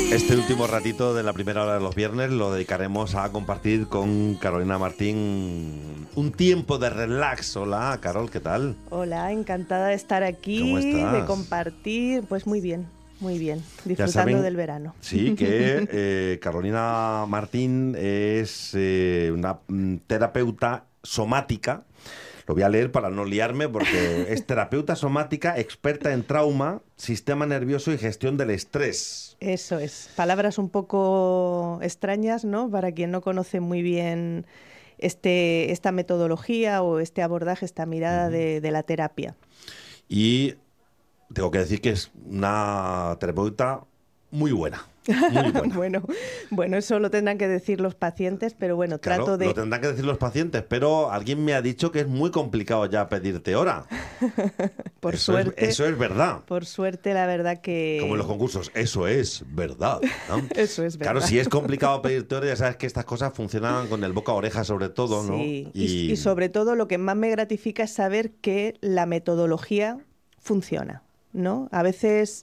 Este último ratito de la primera hora de los viernes lo dedicaremos a compartir con Carolina Martín un tiempo de relax. Hola, Carol, ¿qué tal? Hola, encantada de estar ¿Cómo aquí, de estás? compartir. Pues muy bien, Ya disfrutando saben, del verano. sí, que Carolina Martín es una terapeuta somática. Lo voy a leer para no liarme porque es terapeuta somática, experta en trauma, sistema nervioso y gestión del estrés. Eso es, palabras un poco extrañas, ¿no? Para quien no conoce muy bien esta metodología o este abordaje, esta mirada Ujú. de la terapia. Y tengo que decir que es una terapeuta muy buena, muy buena. Bueno, bueno, eso lo tendrán que decir los pacientes, pero bueno, Claro, trato lo de, tendrán que decir los pacientes, pero alguien me ha dicho que es muy complicado ya pedirte hora. por suerte, Eso es verdad. por suerte, la verdad Como en los que concursos, eso es verdad, ¿no? eso es Claro, verdad. si es complicado pedirte hora, ya sabes que estas cosas funcionan con el boca a oreja sobre todo, ¿no? Sí, y sobre todo lo que más me gratifica es saber que la metodología funciona, ¿no? A veces,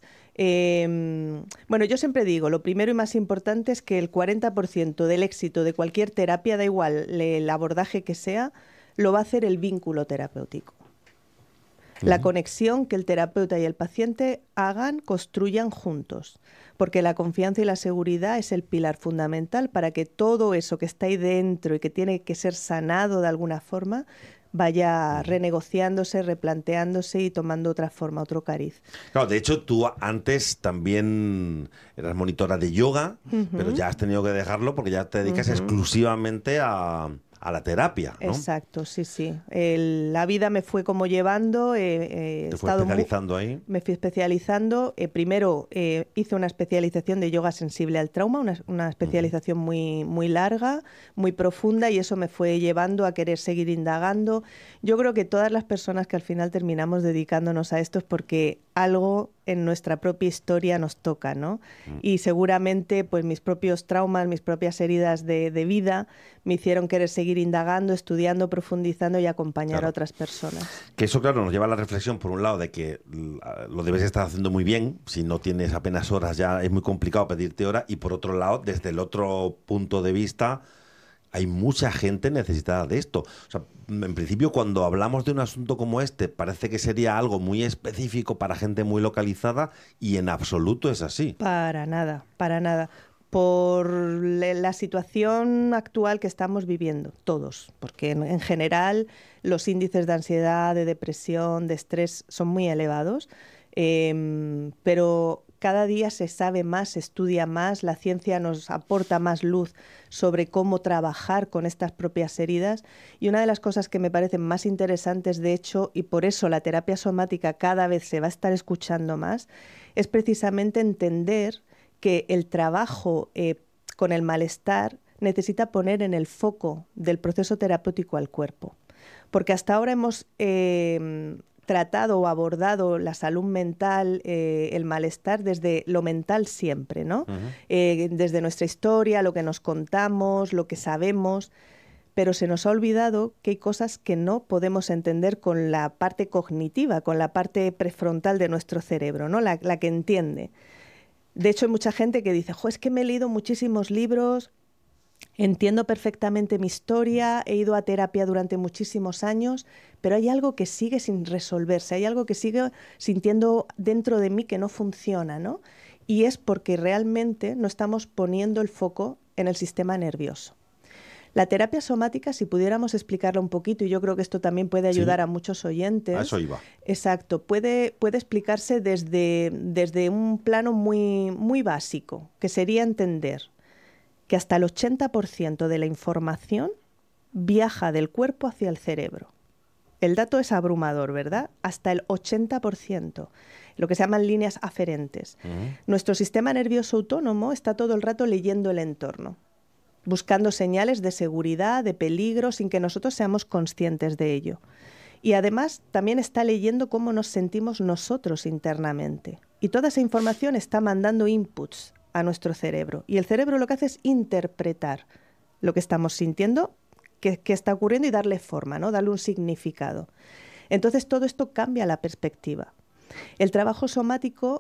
bueno, yo siempre digo, lo primero y más importante es que el 40% del éxito de cualquier terapia, da igual el abordaje que sea, lo va a hacer el vínculo terapéutico. La Ujú. conexión que el terapeuta y el paciente hagan, construyan juntos, porque la confianza y la seguridad es el pilar fundamental para que todo eso que está ahí dentro y que tiene que ser sanado de alguna forma vaya Ujú. renegociándose, replanteándose y tomando otra forma, otro cariz. Claro, de hecho, tú antes también eras monitora de yoga, pero Ujú, ya has tenido que dejarlo porque ya te dedicas ujú. exclusivamente a la terapia, ¿no? Exacto, sí, sí. La vida me fue como llevando, he Te fue estado muy, especializando ahí. me fui especializando. Primero hice una especialización de yoga sensible al trauma, una Ujú. especialización muy larga, muy profunda, y eso me fue llevando a querer seguir indagando. Yo creo que todas las personas que al final terminamos dedicándonos a esto es porque algo en nuestra propia historia nos toca, ¿no? Mm. Y seguramente pues mis propios traumas, mis propias heridas de vida me hicieron querer seguir indagando, estudiando, profundizando y acompañar a Claro. otras personas. Que eso, claro, nos lleva a la reflexión, por un lado, de que lo debes estar haciendo muy bien. Si no tienes apenas horas, ya es muy complicado pedirte hora. Y por otro lado, desde el otro punto de vista, hay mucha gente necesitada de esto. O sea, en principio, cuando hablamos de un asunto como este, parece que sería algo muy específico para gente muy localizada y en absoluto es así. Para nada, para nada. Por la situación actual que estamos viviendo, todos, porque en general los índices de ansiedad, de depresión, de estrés son muy elevados, pero cada día se sabe más, se estudia más, la ciencia nos aporta más luz sobre cómo trabajar con estas propias heridas. Y una de las cosas que me parecen más interesantes, de hecho, y por eso la terapia somática cada vez se va a estar escuchando más, es precisamente entender que el trabajo con el malestar necesita poner en el foco del proceso terapéutico al cuerpo. Porque hasta ahora hemos tratado o abordado la salud mental, el malestar desde lo mental siempre, ¿no? Ujú. Desde nuestra historia, lo que nos contamos, lo que sabemos, pero se nos ha olvidado que hay cosas que no podemos entender con la parte cognitiva, con la parte prefrontal de nuestro cerebro, ¿no? La que entiende. De hecho, hay mucha gente que dice, jo, es que me he leído muchísimos libros, entiendo perfectamente mi historia, he ido a terapia durante muchísimos años, pero hay algo que sigue sin resolverse, hay algo que sigue sintiendo dentro de mí que no funciona, ¿no? Y es porque realmente no estamos poniendo el foco en el sistema nervioso. La terapia somática, si pudiéramos explicarla un poquito, y yo creo que esto también puede ayudar Sí, a muchos a eso oyentes, iba. exacto, puede explicarse desde un plano muy básico, que sería entender que hasta el 80% de la información viaja del cuerpo hacia el cerebro. El dato es abrumador, ¿verdad? Hasta el 80%, lo que se llaman líneas aferentes. Ujú. Nuestro sistema nervioso autónomo está todo el rato leyendo el entorno, buscando señales de seguridad, de peligro, sin que nosotros seamos conscientes de ello. Y además también está leyendo cómo nos sentimos nosotros internamente. Y toda esa información está mandando inputs a nuestro cerebro. Y el cerebro lo que hace es interpretar lo que estamos sintiendo, que está ocurriendo y darle forma, ¿no? Darle un significado. Entonces todo esto cambia la perspectiva. El trabajo somático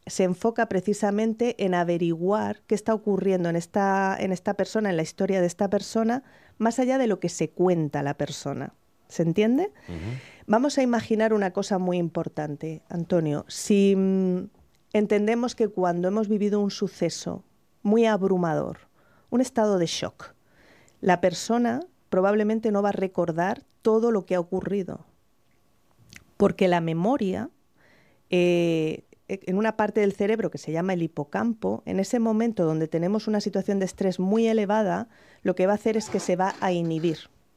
se enfoca precisamente en averiguar qué está ocurriendo en esta persona, en la historia de esta persona, más allá de lo que se cuenta la persona. ¿Se entiende? Vamos a imaginar una cosa muy importante, Antonio. Si entendemos que cuando hemos vivido un suceso muy abrumador, un estado de shock, la persona probablemente no va a recordar todo lo que ha ocurrido, porque la memoria, en una parte del cerebro que se llama el hipocampo, en ese momento donde tenemos una situación de estrés muy elevada, lo que va a hacer es que se va a inhibir.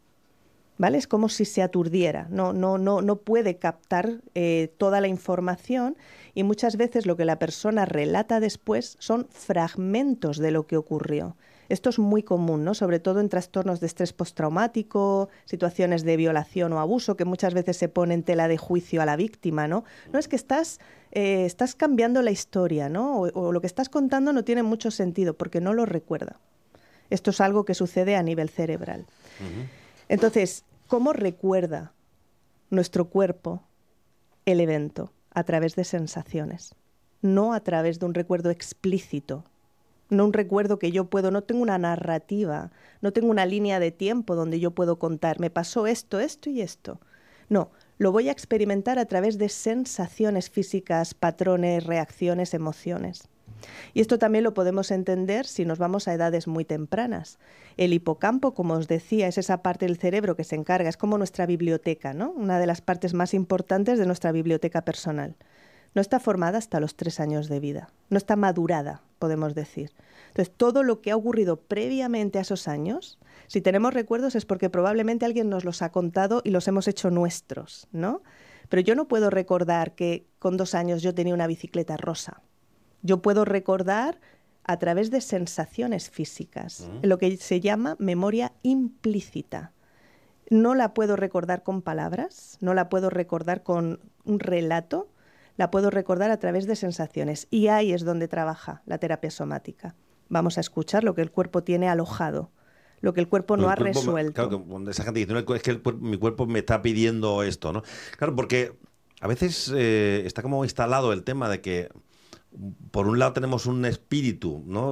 ¿Vale? Es como si se aturdiera, no puede captar toda la información, y muchas veces lo que la persona relata después son fragmentos de lo que ocurrió. Esto es muy común, ¿no? Sobre todo en trastornos de estrés postraumático, situaciones de violación o abuso, que muchas veces se pone en tela de juicio a la víctima, ¿no? No, es que estás cambiando la historia, ¿no? O lo que estás contando no tiene mucho sentido porque no lo recuerda. Esto es algo que sucede a nivel cerebral. Entonces, ¿cómo recuerda nuestro cuerpo el evento? A través de sensaciones, no a través de un recuerdo explícito, no un recuerdo que yo puedo, no tengo una narrativa, no tengo una línea de tiempo donde yo puedo contar, me pasó esto, esto y esto. No, lo voy a experimentar a través de sensaciones físicas, patrones, reacciones, emociones. Y esto también lo podemos entender si nos vamos a edades muy tempranas. El hipocampo, como os decía, es esa parte del cerebro que se encarga, es como nuestra biblioteca, ¿no? Una de las partes más importantes de nuestra biblioteca personal. No está formada hasta los 3 años de vida, no está madurada, podemos decir. Entonces, todo lo que ha ocurrido previamente a esos años, si tenemos recuerdos es porque probablemente alguien nos los ha contado y los hemos hecho nuestros, ¿no? Pero yo no puedo recordar que con 2 años yo tenía una bicicleta rosa. Yo puedo recordar a través de sensaciones físicas, lo que se llama memoria implícita. No la puedo recordar con palabras, no la puedo recordar con un relato, la puedo recordar a través de sensaciones. Y ahí es donde trabaja la terapia somática. Vamos a escuchar lo que el cuerpo tiene alojado, lo que el cuerpo no ha resuelto. Claro, que cuando esa gente dice, no, es que mi cuerpo me está pidiendo esto, ¿no? Claro, porque a veces está como instalado el tema de que por un lado tenemos un espíritu, ¿no?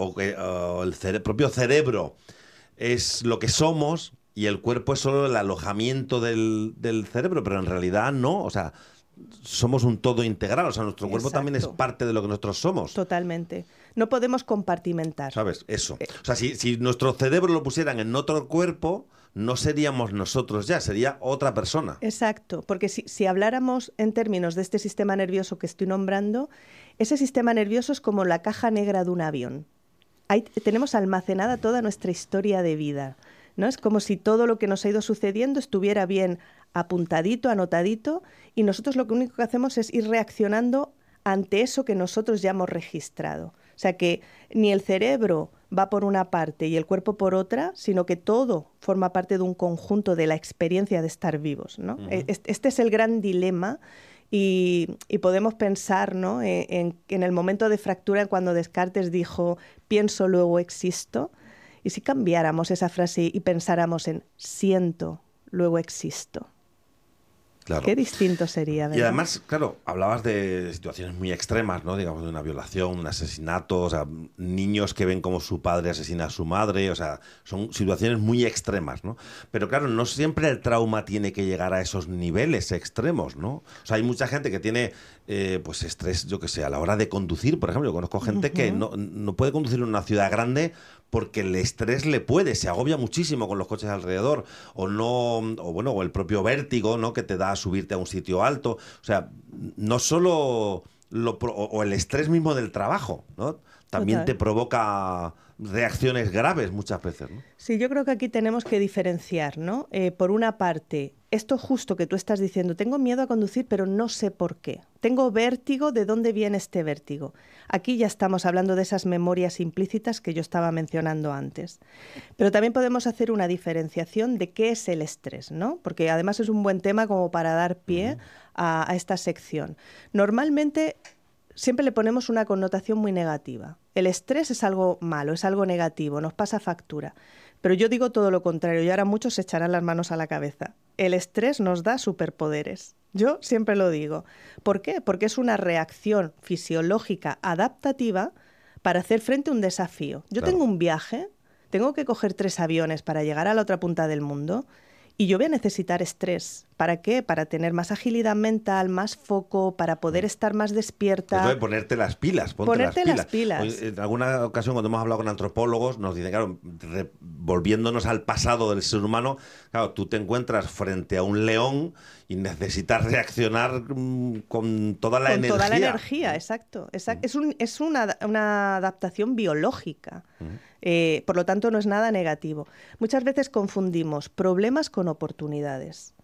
O el propio cerebro es lo que somos y el cuerpo es solo el alojamiento del cerebro, pero en realidad no, o sea, somos un todo integral, o sea, nuestro cuerpo también es parte de lo que nosotros somos. Totalmente. No podemos compartimentar. ¿Sabes? Eso. O sea, si nuestro cerebro lo pusieran en otro cuerpo, no seríamos nosotros ya, sería otra persona. Exacto, porque si habláramos en términos de este sistema nervioso que estoy nombrando, ese sistema nervioso es como la caja negra de un avión. Ahí tenemos almacenada toda nuestra historia de vida, ¿no? Es como si todo lo que nos ha ido sucediendo estuviera bien apuntadito, anotadito, y nosotros lo único que hacemos es ir reaccionando ante eso que nosotros ya hemos registrado. O sea que ni el cerebro va por una parte y el cuerpo por otra, sino que todo forma parte de un conjunto de la experiencia de estar vivos, ¿no? Este es el gran dilema y podemos pensar, ¿no? en el momento de fractura, cuando Descartes dijo pienso, luego existo, y si cambiáramos esa frase y pensáramos en siento, luego existo. Claro. Qué distinto sería, ¿verdad? Y además, claro, hablabas de situaciones muy extremas, ¿no? Digamos, de una violación, un asesinato, o sea, niños que ven cómo su padre asesina a su madre, o sea, son situaciones muy extremas, ¿no? Pero claro, no siempre el trauma tiene que llegar a esos niveles extremos, ¿no? O sea, hay mucha gente que tiene, pues, estrés, yo que sé, a la hora de conducir, por ejemplo. Yo conozco gente que no puede conducir en una ciudad grande porque el estrés se agobia muchísimo con los coches alrededor, o el propio vértigo, ¿no? Que te da a subirte a un sitio alto. O sea, no solo o el estrés mismo del trabajo, ¿no? También Total. te provoca reacciones graves muchas veces, ¿no? Sí, yo creo que aquí tenemos que diferenciar, ¿no? Por una parte, esto justo que tú estás diciendo, tengo miedo a conducir, pero no sé por qué. Tengo vértigo, ¿de dónde viene este vértigo? Aquí ya estamos hablando de esas memorias implícitas que yo estaba mencionando antes. Pero también podemos hacer una diferenciación de qué es el estrés, ¿no? Porque además es un buen tema como para dar pie a esta sección. Normalmente siempre le ponemos una connotación muy negativa. El estrés es algo malo, es algo negativo, nos pasa factura. Pero yo digo todo lo contrario, y ahora muchos se echarán las manos a la cabeza. El estrés nos da superpoderes. Yo siempre lo digo. ¿Por qué? Porque es una reacción fisiológica adaptativa para hacer frente a un desafío. Yo Claro. tengo un viaje, tengo que coger 3 aviones para llegar a la otra punta del mundo y yo voy a necesitar estrés. ¿Para qué? Para tener más agilidad mental, más foco, para poder estar más Eso despierta. de ponerte las pilas, ponte Ponerte las las pilas. pilas. En alguna ocasión, cuando hemos hablado con antropólogos, nos dicen, claro, volviéndonos al pasado del ser humano, claro, tú te encuentras frente a un león y necesitas reaccionar con toda la Con energía. toda la energía, exacto. Es una adaptación biológica. Por lo tanto, no es nada negativo. Muchas veces confundimos problemas con oportunidades.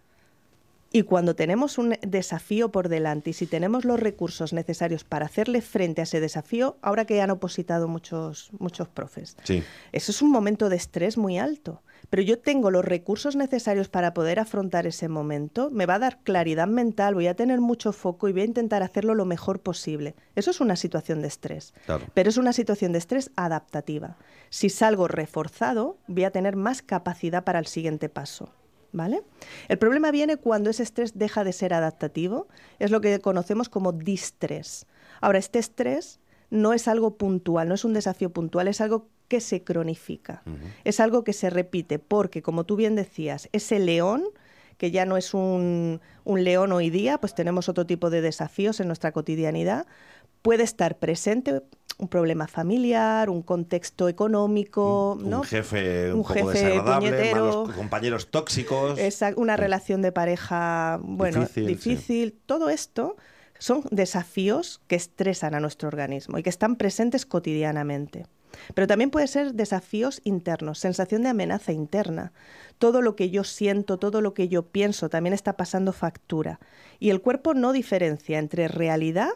Y cuando tenemos un desafío por delante y si tenemos los recursos necesarios para hacerle frente a ese desafío, ahora que han opositado muchos profes, Sí. eso es un momento de estrés muy alto. Pero yo tengo los recursos necesarios para poder afrontar ese momento, me va a dar claridad mental, voy a tener mucho foco y voy a intentar hacerlo lo mejor posible. Eso es una situación de estrés. Claro. Pero es una situación de estrés adaptativa. Si salgo reforzado, voy a tener más capacidad para el siguiente paso. ¿Vale? El problema viene cuando ese estrés deja de ser adaptativo, es lo que conocemos como distrés. Ahora, este estrés no es algo puntual, no es un desafío puntual, es algo que se cronifica, es algo que se repite, porque, como tú bien decías, ese león, que ya no es un león hoy día, pues tenemos otro tipo de desafíos en nuestra cotidianidad, puede estar presente un problema familiar, un contexto económico, ¿no? Un jefe un poco jefe desagradable, puñetero, malos compañeros tóxicos. una relación de pareja, bueno, difícil. Sí. Todo esto son desafíos que estresan a nuestro organismo y que están presentes cotidianamente. Pero también puede ser desafíos internos, sensación de amenaza interna. Todo lo que yo siento, todo lo que yo pienso también está pasando factura. Y el cuerpo no diferencia entre realidad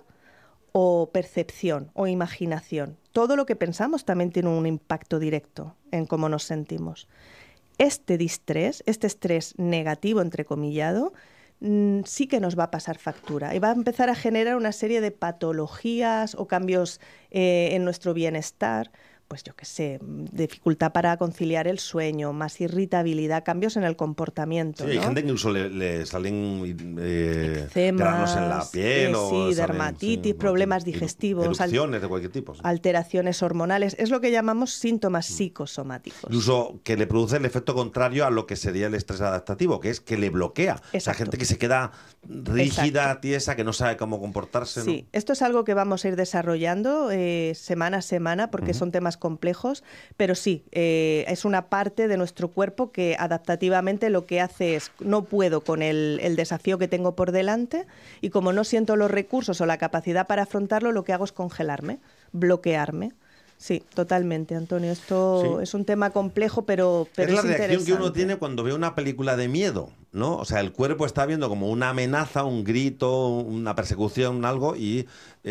o percepción o imaginación. Todo lo que pensamos también tiene un impacto directo en cómo nos sentimos. Este distrés, este estrés negativo, entrecomillado, sí que nos va a pasar factura y va a empezar a generar una serie de patologías o cambios en nuestro bienestar. Pues yo qué sé, dificultad para conciliar el sueño, más irritabilidad, cambios en el comportamiento. Sí, hay ¿no? gente que incluso le salen eczemas, granos en la piel sí, dermatitis, problemas digestivos, erupciones de cualquier tipo. Sí. Alteraciones hormonales. Es lo que llamamos síntomas psicosomáticos. Incluso que le produce el efecto contrario a lo que sería el estrés adaptativo, que es que le bloquea. Exacto. O sea, gente que se queda rígida, Exacto. tiesa, que no sabe cómo comportarse. Sí, ¿no? esto es algo que vamos a ir desarrollando semana a semana porque son temas complejos, pero sí, es una parte de nuestro cuerpo que adaptativamente lo que hace es, no puedo con el desafío que tengo por delante y como no siento los recursos o la capacidad para afrontarlo, lo que hago es congelarme, bloquearme. Sí, totalmente, Antonio. Esto es un tema complejo, pero es la reacción interesante. que uno tiene cuando ve una película de miedo, ¿no? O sea, el cuerpo está viendo como una amenaza, un grito, una persecución, algo, y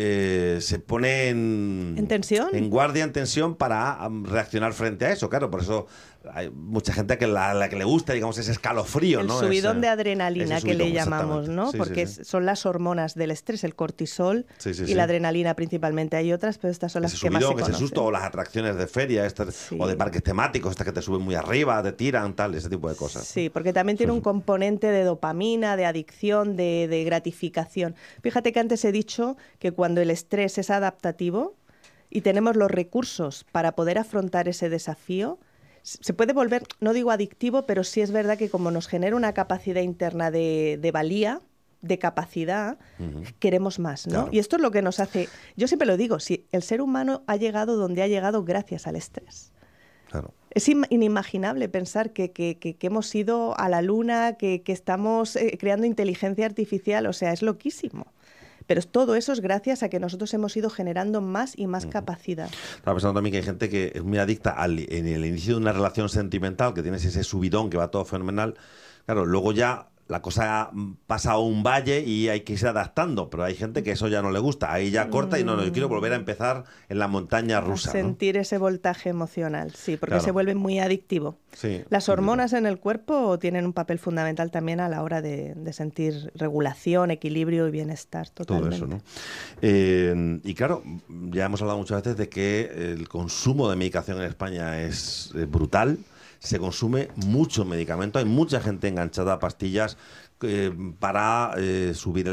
se pone en tensión. En guardia, en tensión para reaccionar frente a eso. Claro, por eso hay mucha gente que la que le gusta, digamos, ese escalofrío, el ¿no? subidón de adrenalina que le llamamos, ¿no? Sí, porque son las hormonas del estrés, el cortisol y la adrenalina principalmente. Hay otras, pero estas son las que más se conocen. Ese susto, o las atracciones de feria, o de parques temáticos, estas que te suben muy arriba, te tiran, tal, ese tipo de cosas. Sí, porque también tiene un componente de dopamina, de adicción, de gratificación. Fíjate que antes he dicho que cuando el estrés es adaptativo y tenemos los recursos para poder afrontar ese desafío, se puede volver, no digo adictivo, pero sí es verdad que como nos genera una capacidad interna de valía, de capacidad, queremos más, ¿no? Claro. Y esto es lo que nos hace, yo siempre lo digo, si el ser humano ha llegado donde ha llegado gracias al estrés. Claro. Es inimaginable pensar que hemos ido a la luna, que estamos creando inteligencia artificial, o sea, es loquísimo. Pero todo eso es gracias a que nosotros hemos ido generando más y más capacidad. Estaba pensando también que hay gente que es muy adicta en el inicio de una relación sentimental, que tienes ese subidón que va todo fenomenal. Claro, luego ya la cosa pasa a un valle y hay que irse adaptando, pero hay gente que eso ya no le gusta. Ahí ya corta y no, yo quiero volver a empezar en la montaña rusa. Sentir ese voltaje emocional, sí, porque claro. se vuelve muy adictivo. Sí, Las hormonas en el cuerpo tienen un papel fundamental también a la hora de sentir regulación, equilibrio y bienestar, totalmente. Todo eso, ¿no? Y claro, ya hemos hablado muchas veces de que el consumo de medicación en España es brutal. Se consume mucho medicamento, hay mucha gente enganchada a pastillas para subir el